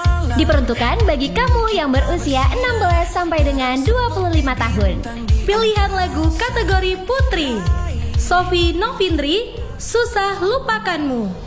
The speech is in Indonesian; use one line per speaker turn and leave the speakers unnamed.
Diperuntukkan bagi kamu yang berusia 16 sampai dengan 25 tahun.
Pilihan lagu kategori Putri, Sophie Novindri, Susah Lupakanmu.